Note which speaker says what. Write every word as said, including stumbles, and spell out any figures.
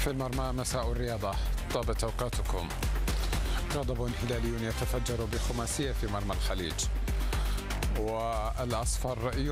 Speaker 1: في المرمى مساء الرياضة، طابت أوقاتكم. غضب هلالي يتفجر بخماسية في مرمى الخليج، والأصفر